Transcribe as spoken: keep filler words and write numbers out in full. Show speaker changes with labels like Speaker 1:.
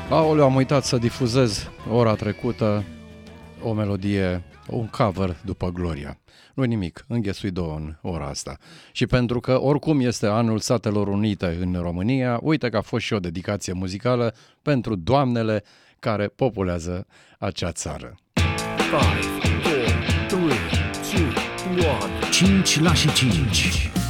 Speaker 1: Aoleu, am uitat să difuzez ora trecută o melodie, un cover după Gloria. Nu nimic, înghesuit-o în ora asta. Și pentru că oricum este anul Statelor Unite în România, uite că a fost și o dedicație muzicală pentru doamnele care populează acea țară.
Speaker 2: cinci la și cinci